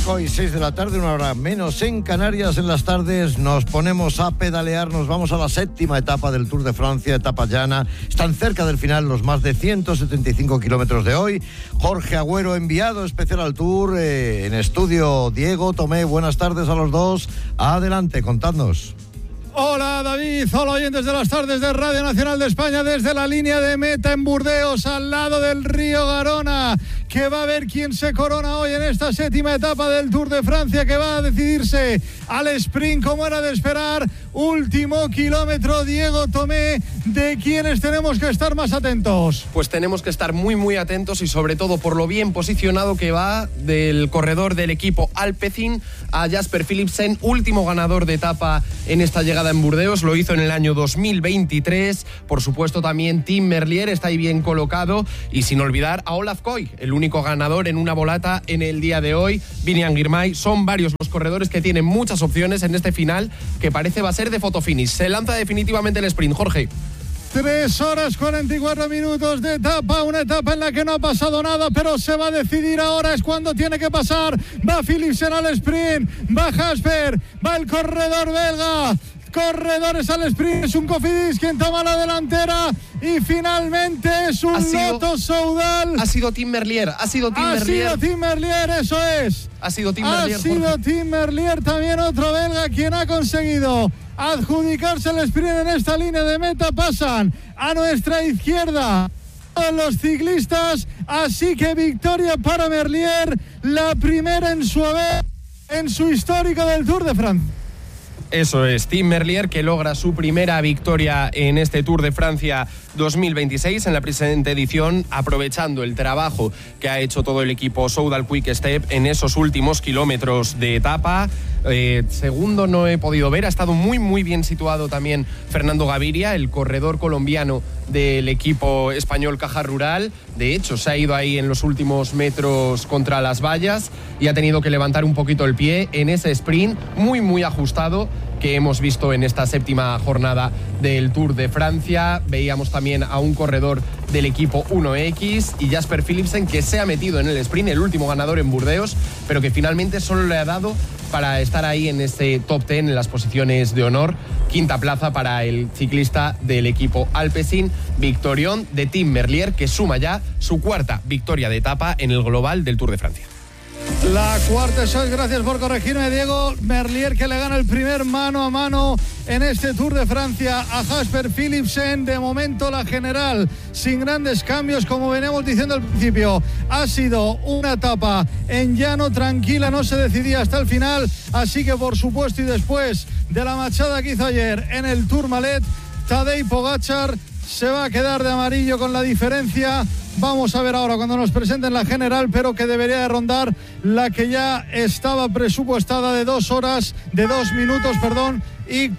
5:06 de la tarde, una hora menos en Canarias. En las tardes nos ponemos a pedalear, nos vamos a la séptima etapa del Tour de Francia, etapa llana. Están cerca del final los más de 175 kilómetros de hoy. Jorge Agüero, enviado especial al Tour, en estudio Diego Tomé. Buenas tardes a los dos. Adelante, contadnos. Hola David, hola oyentes de las tardes de Radio Nacional de España desde la línea de meta en Burdeos, al lado del río Garona, que va a ver quién se corona hoy en esta séptima etapa del Tour de Francia, que va a decidirse al sprint como era de esperar. Último kilómetro, Diego Tomé, ¿de quiénes tenemos que estar más atentos? Pues tenemos que estar muy atentos y sobre todo por lo bien posicionado que va del corredor del equipo Alpecin a Jasper Philipsen, último ganador de etapa en esta llegada en Burdeos, lo hizo en el año 2023. Por supuesto también Tim Merlier está ahí bien colocado, y sin olvidar a Olaf Koy, el único ganador en una volata en el día de hoy. Biniam Girmay, son varios los corredores que tienen muchas opciones en este final, que parece va a ser de fotofinish. Se lanza definitivamente el sprint, Jorge. 3 horas 44 minutos de etapa, una etapa en la que no ha pasado nada, pero se va a decidir ahora, es cuando tiene que pasar. Va Philipsen al sprint, va Jasper, va el corredor belga. Corredores al sprint, es un Cofidis quien toma la delantera, y finalmente es un Lotto Soudal. Ha sido Tim Merlier, Ha sido Tim Merlier, eso es. Ha sido Tim Merlier. Ha sido Tim Merlier, también otro belga, quien ha conseguido adjudicarse el sprint en esta línea de meta. Pasan a nuestra izquierda todos los ciclistas, así que victoria para Merlier, la primera en su histórico del Tour de Francia. Eso es, Tim Merlier, que logra su primera victoria en este Tour de Francia 2026 en la presente edición, aprovechando el trabajo que ha hecho todo el equipo Soudal Quick Step en esos últimos kilómetros de etapa. Segundo no he podido ver, ha estado muy bien situado también Fernando Gaviria, el corredor colombiano del equipo español Caja Rural. De hecho, se ha ido ahí en los últimos metros contra las vallas y ha tenido que levantar un poquito el pie en ese sprint muy ajustado que hemos visto en esta séptima jornada del Tour de Francia. Veíamos también a un corredor del equipo 1X y Jasper Philipsen, que se ha metido en el sprint, el último ganador en Burdeos, pero que finalmente solo le ha dado para estar ahí en este top 10 en las posiciones de honor. Quinta plaza para el ciclista del equipo Alpecin, victorión de Tim Merlier, que suma ya su cuarta victoria de etapa en el global del Tour de Francia. La cuarta, eso es, gracias por corregirme, Diego. Merlier, que le gana el primer mano a mano en este Tour de Francia a Jasper Philipsen. De momento la general sin grandes cambios, como veníamos diciendo al principio. Ha sido una etapa en llano, tranquila, no se decidía hasta el final, así que por supuesto, y después de la machada que hizo ayer en el Tourmalet, Tadej Pogačar se va a quedar de amarillo con la diferencia. Vamos a ver ahora cuando nos presenten la general, pero que debería de rondar la que ya estaba presupuestada de 2 minutos y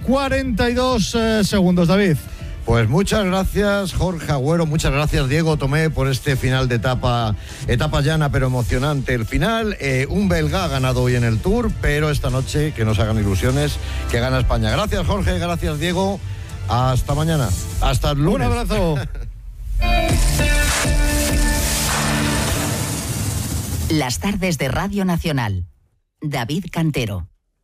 42 segundos, David. Pues muchas gracias, Jorge Agüero, muchas gracias, Diego Tomé, por este final de etapa llana pero emocionante. El final, un belga ha ganado hoy en el Tour, pero esta noche, que nos hagan ilusiones, que gana España. Gracias, Jorge, gracias, Diego. Hasta mañana, hasta el lunes. Un abrazo. Las tardes de Radio Nacional. David Cantero.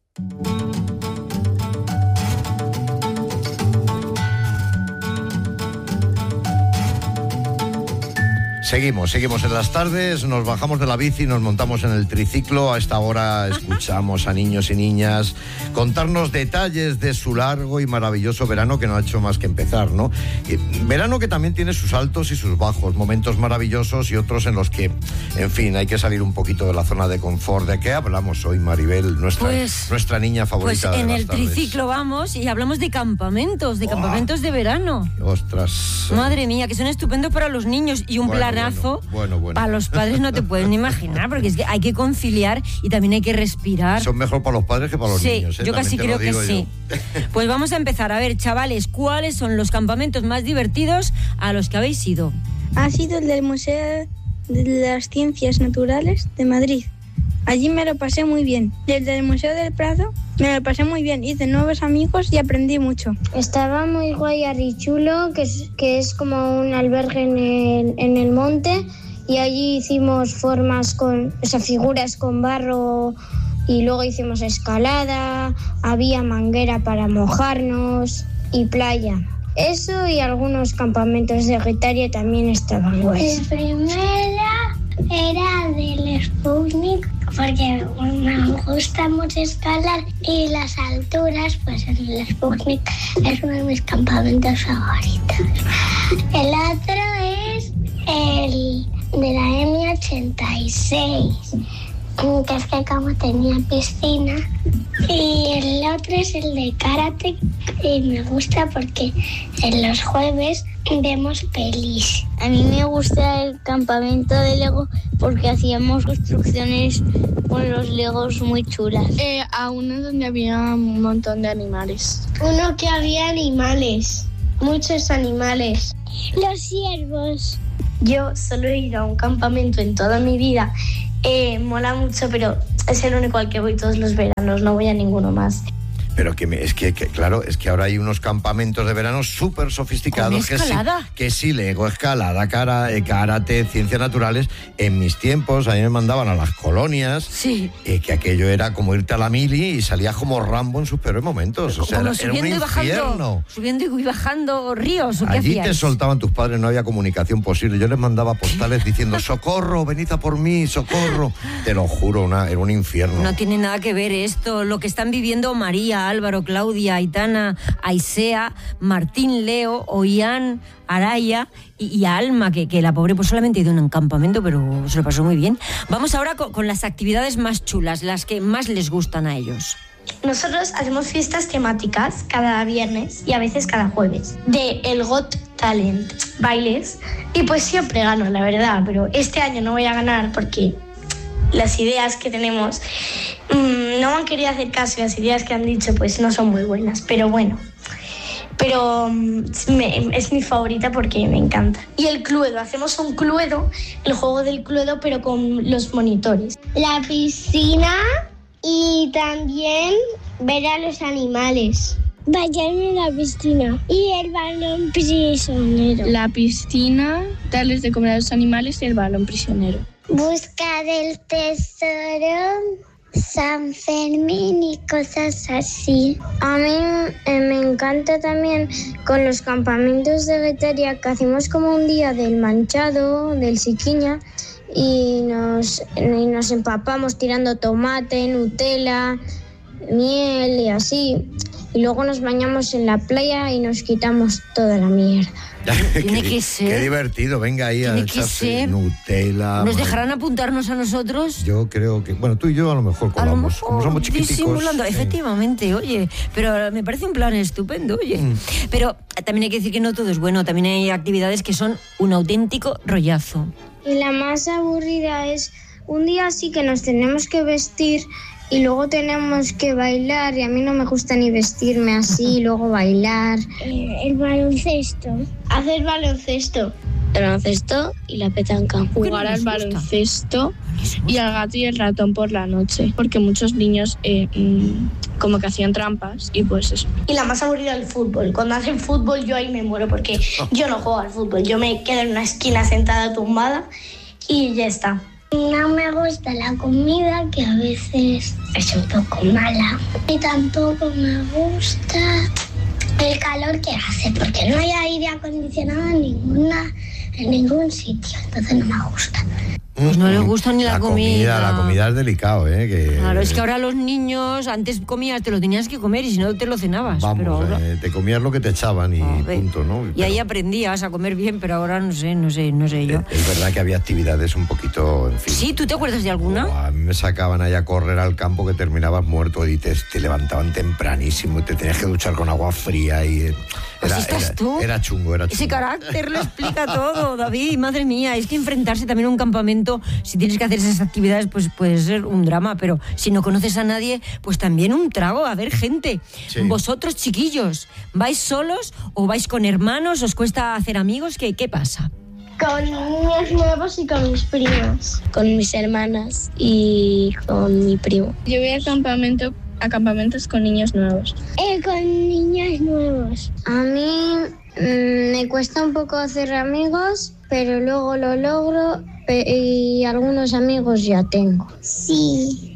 Seguimos en las tardes, nos bajamos de la bici, nos montamos en el triciclo. A esta hora escuchamos a niños y niñas contarnos detalles de su largo y maravilloso verano, que no ha hecho más que empezar, ¿no? Verano que también tiene sus altos y sus bajos, momentos maravillosos y otros en los que, en fin, hay que salir un poquito de la zona de confort. ¿De qué hablamos hoy, Maribel, nuestra niña favorita? Pues en de el las tardes. Triciclo vamos y hablamos de campamentos, campamentos de verano. Ostras. Madre mía, que son estupendos para los niños y un planazo. Bueno. Para los padres no te pueden imaginar, porque es que hay que conciliar y también hay que respirar. Son mejor para los padres que para los niños. Yo casi creo que sí. Pues vamos a empezar. A ver, chavales, ¿cuáles son los campamentos más divertidos a los que habéis ido? Ha sido el del Museo de las Ciencias Naturales de Madrid. Allí me lo pasé muy bien. Desde el Museo del Prado me lo pasé muy bien. Hice nuevos amigos y aprendí mucho. Estaba muy guay Arrichulo, que es como un albergue en el monte, y allí hicimos figuras con barro y luego hicimos escalada, había manguera para mojarnos y playa. Eso y algunos campamentos de Guetaria también estaban guays. La primera era del Sputnik porque me gusta mucho escalar y las alturas, pues en el Sputnik es uno de mis campamentos favoritos. El otro es el de la M86, que es que como tenía piscina, y el otro es el de karate y me gusta porque en los jueves vemos pelis. A mí me gusta el campamento de Lego porque hacíamos construcciones con los Legos muy chulas. A uno donde había un montón de animales. Uno que había animales, muchos animales. Los ciervos. Yo solo he ido a un campamento en toda mi vida. Mola mucho, pero es el único al que voy todos los veranos, no voy a ninguno más. Pero es que ahora hay unos campamentos de verano súper sofisticados. Que sí, Lego, escalada, karate, ciencias naturales. En mis tiempos, a mí me mandaban a las colonias. Sí. Que aquello era como irte a la mili y salías como Rambo en sus peores momentos. O sea, era un infierno. Subiendo y bajando ríos, ¿o qué Allí hacías? te soltaban tus padres, no había comunicación posible. Yo les mandaba postales diciendo, socorro, venid a por mí, socorro. Te lo juro, era un infierno. No tiene nada que ver esto, lo que están viviendo María, Álvaro, Claudia, Aitana, Aisea, Martín, Leo, Ollán, Araya y Alma, que la pobre pues solamente ha ido en un campamento, pero se lo pasó muy bien. Vamos ahora con las actividades más chulas, las que más les gustan a ellos. Nosotros hacemos fiestas temáticas cada viernes y a veces cada jueves de el Got Talent, bailes, y pues siempre gano, la verdad, pero este año no voy a ganar porque las ideas que tenemos no me han querido hacer caso y las ideas que han dicho pues no son muy buenas, pero bueno. Pero es mi favorita porque me encanta. Y el Cluedo, hacemos un Cluedo, el juego del Cluedo, pero con los monitores. La piscina y también ver a los animales. Bañarme en la piscina y el balón prisionero. La piscina, darles de comer a los animales y el balón prisionero. Buscar el tesoro, San Fermín y cosas así. A mí me encanta también con los campamentos de Guetaria que hacemos como un día del manchado, del Siquiña, y nos empapamos tirando tomate, Nutella, miel y así. Y luego nos bañamos en la playa y nos quitamos toda la mierda. Tiene que ser. Qué divertido, venga ahí a echarse Nutella. ¿Nos dejarán apuntarnos a nosotros? Yo creo que, bueno, tú y yo a lo mejor colamos, como somos chiquiticos. Disimulando, sí. Efectivamente, oye, pero me parece un plan estupendo, oye. Pero también hay que decir que no todo es bueno, también hay actividades que son un auténtico rollazo. Y la más aburrida es un día sí que nos tenemos que vestir y luego tenemos que bailar, y a mí no me gusta ni vestirme así y luego bailar. El baloncesto. Hacer baloncesto. El baloncesto y la petanca. Jugar al baloncesto y al gato y el ratón por la noche, porque muchos niños como que hacían trampas y pues eso. Y la más aburrida el fútbol. Cuando hacen fútbol yo ahí me muero porque yo no juego al fútbol. Yo me quedo en una esquina sentada tumbada y ya está. No me gusta la comida, que a veces es un poco mala. Y tampoco me gusta el calor que hace, porque no hay aire acondicionado en ningún sitio, entonces no me gusta. Pues no les gusta ni la comida. La comida es delicado, ¿eh? Claro, es que ahora los niños, antes comías, te lo tenías que comer y si no te lo cenabas. Vamos, pero ahora... te comías lo que te echaban y punto, ¿no? Y ahí aprendías a comer bien, pero ahora no sé yo. Es verdad que había actividades un poquito, en fin. ¿Sí? ¿Tú te acuerdas de alguna? A mí me sacaban allá a correr al campo que terminabas muerto y te levantaban tempranísimo y te tenías que duchar con agua fría y... Era chungo. Ese carácter lo explica todo, David. Madre mía, es que enfrentarse también a un campamento, si tienes que hacer esas actividades, pues puede ser un drama, pero si no conoces a nadie, pues también un trago, a ver gente. Sí. Vosotros, chiquillos, ¿vais solos o vais con hermanos? ¿Os cuesta hacer amigos? ¿Qué pasa? Con niños nuevos y con mis primas. Con mis hermanas y con mi primo. Yo voy a campamentos con niños nuevos. Con niños nuevos. A mí me cuesta un poco hacer amigos, pero luego lo logro y algunos amigos ya tengo. Sí.